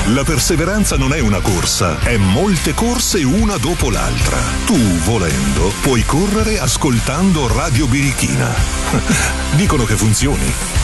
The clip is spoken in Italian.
La perseveranza non è una corsa, è molte corse una dopo l'altra. Tu, volendo, puoi correre ascoltando Radio Birichina. Dicono che funzioni.